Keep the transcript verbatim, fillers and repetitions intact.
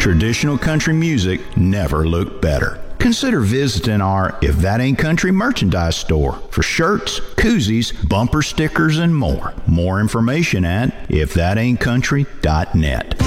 Traditional country music never looked better. Consider visiting our If That Ain't Country merchandise store for shirts, koozies, bumper stickers, and more. More information at if that ain't country dot net.